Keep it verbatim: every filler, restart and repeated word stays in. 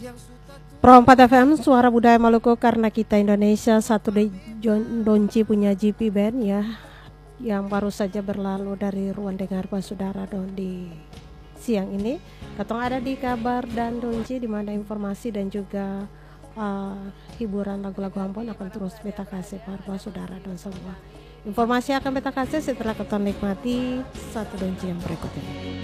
Pro empat F M Suara Budaya Maluku, karena kita Indonesia. Satu di Donci punya G P Band ya, yang baru saja berlalu dari ruang dengar Saudara Don di siang ini. Katong ada di kabar dan Donci, di mana informasi dan juga uh, hiburan lagu-lagu Ambon akan terus beta kasih para saudara dan semua. Informasi akan beta kasih setelah ketong nikmati satu Donci yang berikut ini.